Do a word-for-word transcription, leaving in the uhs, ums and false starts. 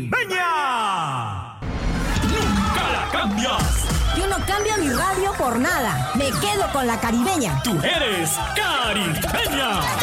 caribeña. Nunca la cambias. Yo no cambio mi radio por nada. Me quedo con la caribeña. Tú eres caribeña.